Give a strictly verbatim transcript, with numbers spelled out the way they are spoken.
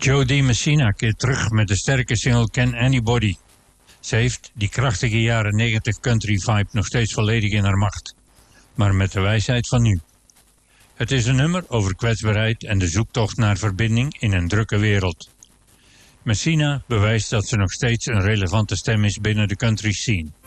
Jo Dee Messina keert terug met de sterke single Can Anybody. Ze heeft die krachtige jaren negentig country vibe nog steeds volledig in haar macht, maar met de wijsheid van nu. Het is een nummer over kwetsbaarheid en de zoektocht naar verbinding in een drukke wereld. Messina bewijst dat ze nog steeds een relevante stem is binnen de country scene.